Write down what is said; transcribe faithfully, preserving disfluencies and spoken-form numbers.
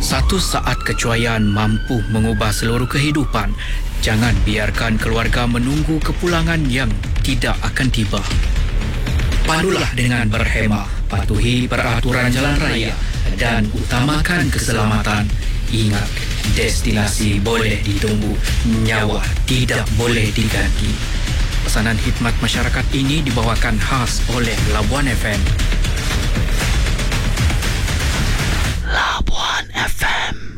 Satu saat kecuaian mampu mengubah seluruh kehidupan. Jangan biarkan keluarga menunggu kepulangan yang tidak akan tiba. Pandulah dengan berhemah, patuhi peraturan jalan raya dan utamakan keselamatan. Ingat, destinasi boleh ditunggu, nyawa tidak boleh diganti. Pesanan khidmat masyarakat ini dibawakan khas oleh Labuan F M. Labuan F M.